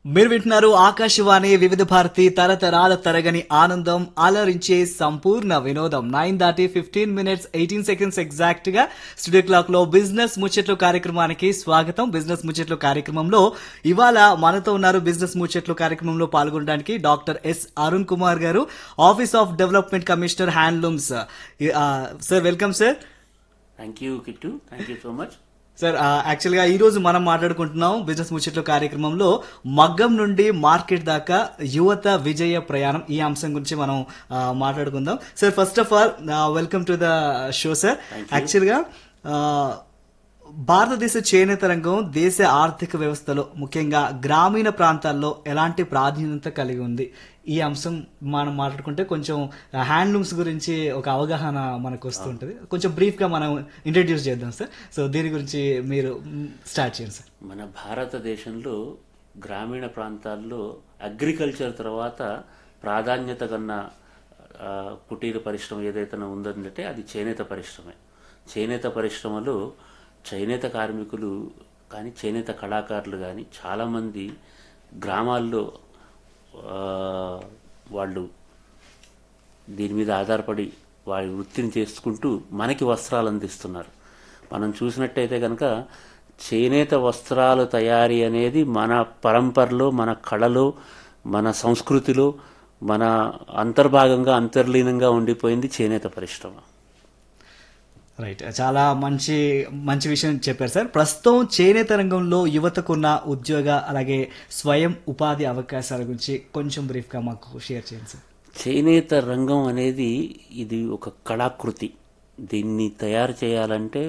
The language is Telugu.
మీరు వింటున్నారు ఆకాశవాణి వివిధ భారతి తరతరాల తరగని ఆనందం అలరించే సంపూర్ణ వినోదం 9:15 18 ఎగ్జాక్ట్ గా స్టూడియో క్లాక్ లో బిజినెస్ ముచ్చట్లు కార్యక్రమానికి స్వాగతం. బిజినెస్ ముచ్చట్లు కార్యక్రమంలో ఇవాళ మనతో ఉన్నారు. బిజినెస్ ముచ్చట్లు కార్యక్రమంలో పాల్గొనడానికి డాక్టర్ ఎస్ అరుణ్ కుమార్ గారు, office of development commissioner handlooms. Sir welcome sir. Thank you kit, thank you so much sir. యాక్చువల్గా ఈ రోజు మనం మాట్లాడుకుంటున్నాం బిజినెస్ ముచ్చట్లు కార్యక్రమంలో మగ్గం నుండి మార్కెట్ దాకా యువత విజయ ప్రయాణం, ఈ అంశం గురించి మనం మాట్లాడుకుందాం. Sir first of all welcome to the show sir. యాక్చువల్గా భారతదేశ చేనేత రంగం దేశ ఆర్థిక వ్యవస్థలో ముఖ్యంగా గ్రామీణ ప్రాంతాల్లో ఎలాంటి ప్రాధాన్యత కలిగి ఉంది, ఈ అంశం మనం మాట్లాడుకుంటే కొంచెం హ్యాండ్లూమ్స్ గురించి ఒక అవగాహన మనకు వస్తుంటుంది. కొంచెం బ్రీఫ్గా మనం ఇంట్రడ్యూస్ చేద్దాం సార్. సో దీని గురించి మీరు స్టార్ట్ చేయండి సార్. మన భారతదేశంలో గ్రామీణ ప్రాంతాల్లో అగ్రికల్చర్ తర్వాత ప్రాధాన్యత కన్నా కుటీర పరిశ్రమ ఏదైతే ఉందంటే అది చేనేత పరిశ్రమే. చేనేత పరిశ్రమలో చేనేత కార్మికులు కానీ చేనేత కళాకారులు కానీ చాలామంది గ్రామాల్లో వాళ్ళు దీని మీద ఆధారపడి వారి వృత్తిని చేసుకుంటూ మనకి వస్త్రాలు అందిస్తున్నారు. మనం చూసినట్టయితే కనుక చేనేత వస్త్రాల తయారీ అనేది మన పరంపరలో, మన కళలో, మన సంస్కృతిలో, మన అంతర్భాగంగా అంతర్లీనంగా ఉండిపోయింది చేనేత పరిశ్రమ. రైట్, చాలా మంచి విషయం చెప్పారు సార్. ప్రస్తుతం చేనేత రంగంలో యువతకున్న ఉద్యోగ అలాగే స్వయం ఉపాధి అవకాశాల గురించి కొంచెం బ్రీఫ్గా మాకు షేర్ చేయండి సార్. చేనేత రంగం అనేది ఇది ఒక కళాకృతి. దీన్ని తయారు చేయాలంటే